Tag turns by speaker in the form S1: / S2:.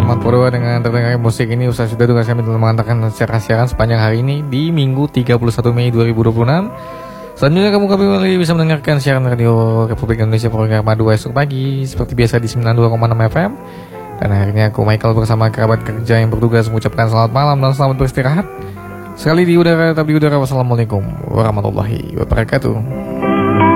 S1: Selamat berdoa dengan terdengarnya musik ini. Ustaz sudah tugas kami dalam mengantarkan secara siaran sepanjang hari ini di Minggu 31 Mei 2026. Selanjutnya kamu kembali bisa mendengarkan siaran radio Republik Indonesia program Madu esok pagi seperti biasa di 92,6 FM. Dan akhirnya aku Michael bersama kerabat kerja yang bertugas mengucapkan selamat malam dan selamat beristirahat. Sekali di udara, tetap di udara. Wassalamualaikum warahmatullahi wabarakatuh.